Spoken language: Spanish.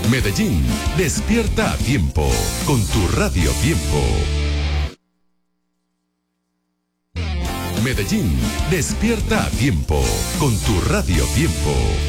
Medellín, despierta a tiempo con tu Radio Tiempo. Medellín, despierta a tiempo con tu Radio Tiempo.